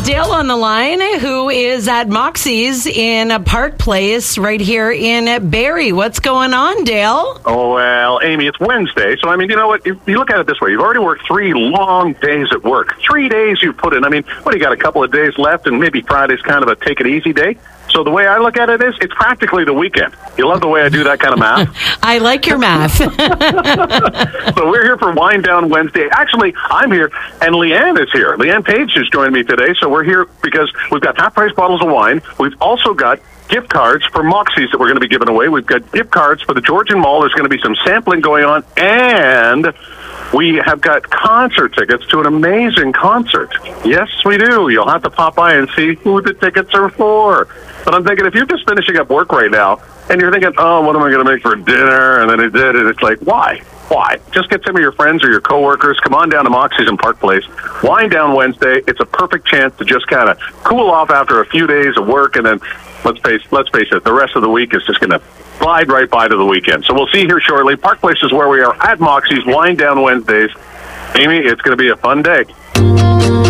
Dale on the line, who is at Moxie's in Park Place right here in Barrie. What's going on, Dale? Oh, well, Amy, it's Wednesday. So, I mean, you know what? If you look at it this way, you've already worked 3 long days at work. 3 days you've put in. I mean, what, you got a couple of days left, and maybe Friday's kind of a take-it-easy day? So the way I look at it is, it's practically the weekend. You love the way I do that kind of math? I like your math. So we're here for Wind Down Wednesday. Actually, I'm here, and Leanne is here. Leanne Page has joined me today, so we're here because we've got half-price bottles of wine. We've also got gift cards for Moxie's that we're going to be giving away. We've got gift cards for the Georgian Mall. There's going to be some sampling going on, and we have got concert tickets to an amazing concert. Yes, we do. You'll have to pop by and see who the tickets are for. But I'm thinking, if you're just finishing up work right now, and you're thinking, oh, what am I going to make for dinner? And then it did, and it's like, why? Why? Just get some of your friends or your coworkers. Come on down to Moxie's in Park Place. Wind Down Wednesday. It's a perfect chance to just kind of cool off after a few days of work, and then let's face it, the rest of the week is just going to glide right by to the weekend. So we'll see you here shortly. Park Place is where we are at Moxie's. Wind Down Wednesdays. Amy, it's going to be a fun day.